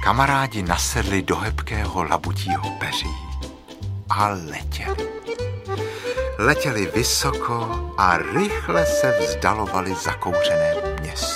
Kamarádi nasedli do hebkého labutího peří a letěli. Letěli vysoko a rychle se vzdalovali zakouřené město.